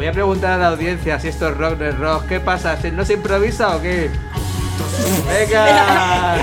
a preguntar a la audiencia si esto es rock, no es rock. ¿Qué pasa? ¿No se improvisa o qué? ¡Venga!